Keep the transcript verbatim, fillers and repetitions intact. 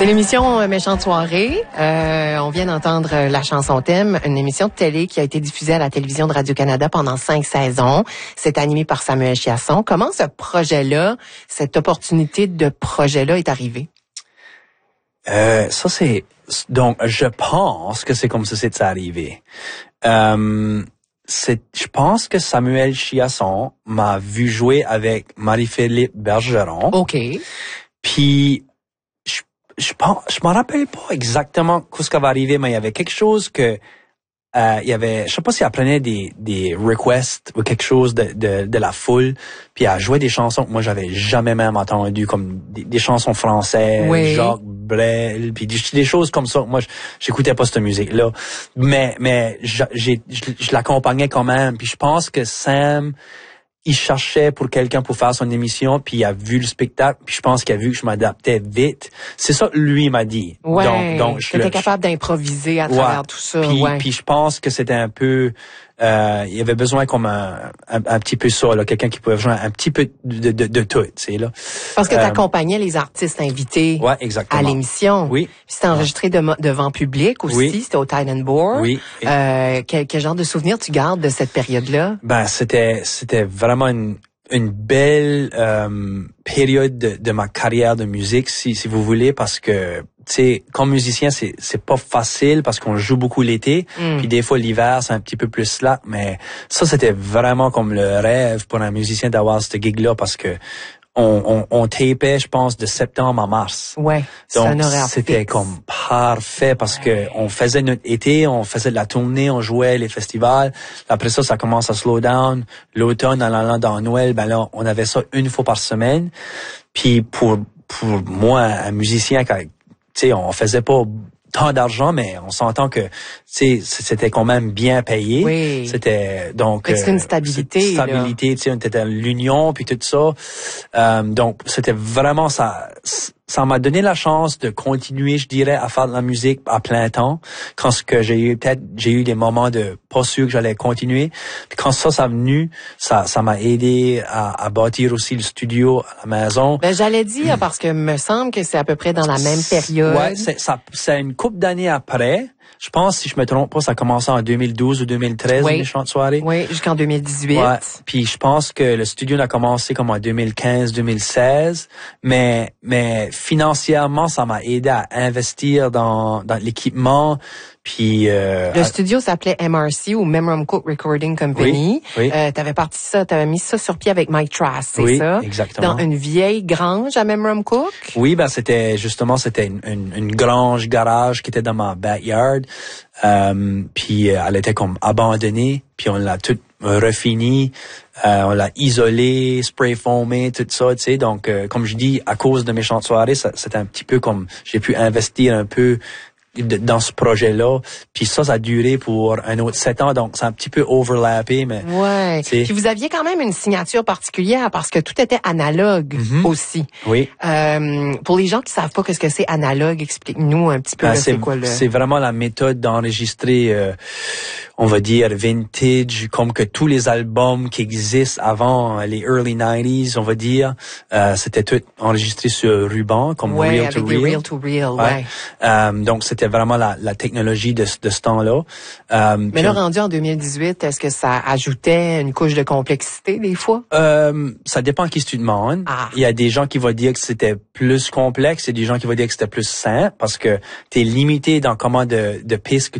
C'est l'émission Méchante soirée. Euh, on vient d'entendre la chanson thème, une émission de télé qui a été diffusée à la télévision de Radio-Canada pendant cinq saisons. C'est animé par Samuel Chiasson. Comment ce projet-là, cette opportunité de projet-là est arrivée? Euh, ça, c'est... Donc, je pense que c'est comme ça c'est arrivé. Euh, c'est, je pense que Samuel Chiasson m'a vu jouer avec Marie-Philippe Bergeron. OK. Puis, je, je pense, je m'en rappelle pas exactement ce qui va arriver, mais il y avait quelque chose que, euh, il y avait, je sais pas si elle prenait des, des requests ou quelque chose de, de, de la foule, puis elle jouait des chansons que moi j'avais jamais même entendues, comme des, des chansons françaises, oui. Jacques Brel, puis des, des choses comme ça. Moi, j'écoutais pas cette musique-là, mais, mais j'ai, j'ai, je, je l'accompagnais quand même, puis je pense que Sam, il cherchait pour quelqu'un pour faire son émission, puis il a vu le spectacle, puis je pense qu'il a vu que je m'adaptais vite. C'est ça que lui m'a dit. Ouais, donc, donc je étais capable d'improviser à ouais, travers tout ça. Puis, ouais. puis je pense que c'était un peu... Euh, il y avait besoin comme un, un, un petit peu ça, là, quelqu'un qui pouvait jouer un petit peu de, de, de tout, tu sais, là. Parce que euh, tu accompagnais les artistes invités ouais, exactement. à l'émission. Oui. Puis c'était enregistré de, devant public aussi, oui. C'était au Tide and Board. Oui. Euh, quel, quel genre de souvenirs tu gardes de cette période-là? Ben, c'était, c'était vraiment une, une belle euh, période de, de ma carrière de musique, si, si vous voulez, parce que tu sais, comme musicien, c'est c'est pas facile parce qu'on joue beaucoup l'été, mm. puis des fois l'hiver c'est un petit peu plus slack, mais ça c'était vraiment comme le rêve pour un musicien d'avoir ce gig-là parce que on on, on tapait, je pense, de septembre à mars. Ouais. Donc c'était fixe. Comme parfait parce ouais. que on faisait notre été, on faisait de la tournée, on jouait les festivals. Après ça, ça commence à slow down. L'automne, en allant dans Noël, ben là, on avait ça une fois par semaine. Puis pour pour moi, un musicien qui tu sais, on faisait pas tant d'argent, mais on s'entend que, tu sais, c'était quand même bien payé. Oui. C'était, donc... C'était une stabilité, euh, stabilité, tu sais, on était à l'union, puis tout ça. Euh, donc, c'était vraiment ça... Ça m'a donné la chance de continuer, je dirais, à faire de la musique à plein temps. Quand ce que j'ai eu, peut-être, j'ai eu des moments de pas sûr que j'allais continuer. Puis quand ça, ça a venu, ça, ça m'a aidé à, à bâtir aussi le studio à la maison. Ben, j'allais dire, parce que me semble que c'est à peu près dans la même période. Ouais, c'est, ça, c'est une couple d'années après. Je pense, si je me trompe pas, ça a commencé en deux mille douze ou deux mille treize, oui. les Méchantes soirées. Oui, jusqu'en deux mille dix-huit. Ouais. Puis je pense que le studio a commencé comme en deux mille quinze, deux mille seize, mais mais financièrement, ça m'a aidé à investir dans dans l'équipement. Puis euh, le studio s'appelait M R C ou Memram Cook Recording Company. Oui, oui. Euh, t'avais parti ça, t'avais mis ça sur pied avec Mike Trask, c'est oui, ça? Exactement. Dans une vieille grange à Memram Cook. Oui, ben c'était justement c'était une, une, une grange garage qui était dans ma backyard. Euh, puis elle était comme abandonnée. Puis on l'a toute refini, euh, on l'a isolé, spray foamé, tout ça, tu sais. Donc euh, comme je dis, à cause de Méchantes soirées, ça, c'était un petit peu comme j'ai pu investir un peu dans ce projet-là, puis ça, ça a duré pour un autre sept ans, donc c'est un petit peu overlappé, mais... Ouais, puis vous aviez quand même une signature particulière parce que tout était analogue mm-hmm. aussi. Oui. Euh, pour les gens qui savent pas qu'est-ce que c'est analogue, explique-nous un petit peu ben, là, c'est, c'est quoi le... C'est vraiment la méthode d'enregistrer, euh, on va dire, vintage, comme que tous les albums qui existent avant les early nineties, on va dire, euh, c'était tout enregistré sur ruban, comme ouais, Real avec to des Real. Real to Real, ouais. ouais. Euh, donc, c'était C'était vraiment la, la technologie de, de ce temps-là. Euh, Mais là, on... rendu en deux mille dix-huit, est-ce que ça ajoutait une couche de complexité des fois? Euh, ça dépend qui tu demandes. Ah. Il y a des gens qui vont dire que c'était plus complexe et des gens qui vont dire que c'était plus simple parce que tu es limité dans comment de, de pistes que